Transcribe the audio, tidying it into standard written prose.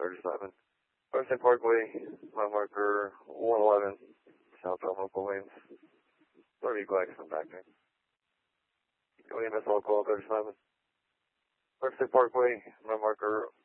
37. Weston Parkway, mile marker 111, South Local Lanes. Where are you going? Come back there. EMS local 37. Weston Parkway, mile marker